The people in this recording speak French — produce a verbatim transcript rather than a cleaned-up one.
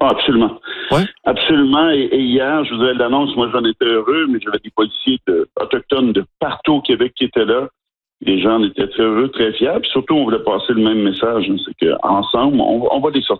Ah, absolument. Ouais. Absolument. Et, et hier, je vous disais l'annonce, moi j'en étais heureux, mais j'avais des policiers de, autochtones de partout au Québec qui étaient là. Les gens en étaient très heureux, très fiers. Puis surtout, on voulait passer le même message. Hein, c'est qu'ensemble, on, on va les sortir.